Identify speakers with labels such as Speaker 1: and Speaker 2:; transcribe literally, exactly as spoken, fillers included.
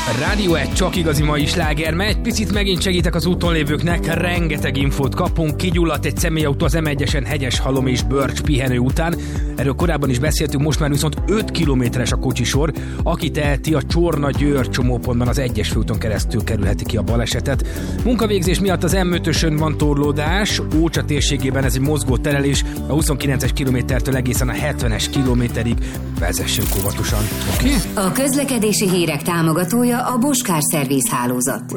Speaker 1: Rádió egy csak igazi mai sláger, mert egy picit megint segítek az úton lévőknek, rengeteg infót kapunk, kigyulladt egy személyautó az em egyesen Hegyeshalom és Börcs pihenő után. Erről korábban is beszéltünk, most már viszont öt kilométeres a kocsisor. Aki teheti, a Csorna-Győr csomópontban az egyes főúton keresztül kerülheti ki a balesetet. Munkavégzés miatt az em ötösön van torlódás, Ócsa térségében ez egy mozgó terelés, a huszonkilences kilométertől egészen a hetvenes kilométerig. Vezessünk óvatosan, oké? Okay?
Speaker 2: A közlekedési hírek támogatója a Bosch Car Service hálózat.